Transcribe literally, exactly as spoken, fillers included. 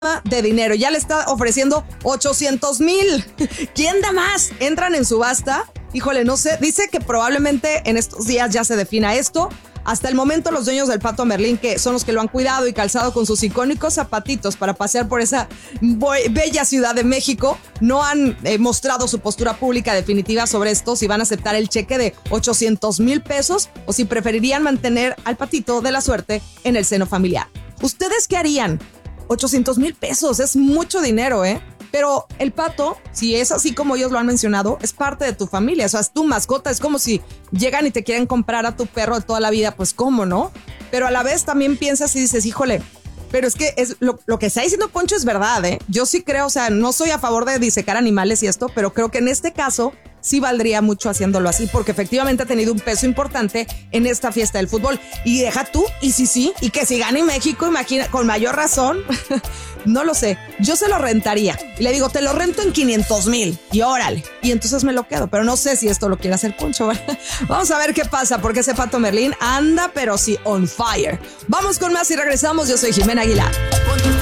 de dinero. Ya le está ofreciendo ochocientos mil. ¿Quién da más? Entran en subasta. Híjole, no sé. Dice que probablemente en estos días ya se defina esto. Hasta el momento los dueños del Pato Merlín, que son los que lo han cuidado y calzado con sus icónicos zapatitos para pasear por esa bella Ciudad de México, no han eh, mostrado su postura pública definitiva sobre esto, si van a aceptar el cheque de ochocientos mil pesos o si preferirían mantener al patito de la suerte en el seno familiar. ¿Ustedes qué harían? ochocientos mil pesos, es mucho dinero, ¿eh? Pero el pato, si es así como ellos lo han mencionado, es parte de tu familia, o sea, es tu mascota, es como si llegan y te quieren comprar a tu perro de toda la vida, pues ¿cómo, no? Pero a la vez también piensas y dices, híjole, pero es que es lo, lo que está diciendo Poncho es verdad, ¿eh? Yo sí creo, o sea, no soy a favor de disecar animales y esto, pero creo que en este caso sí valdría mucho haciéndolo así, porque efectivamente ha tenido un peso importante en esta fiesta del fútbol. Y deja tú, y sí, sí, y que si gane México, imagina, con mayor razón, no lo sé, yo se lo rentaría. Y le digo, te lo rento en quinientos mil, y órale, y entonces me lo quedo, pero no sé si esto lo quiere hacer Poncho, ¿verdad? Vamos a ver qué pasa, porque ese Pato Merlín anda, pero sí, on fire. Vamos con más y regresamos, yo soy Jimena Aguilar.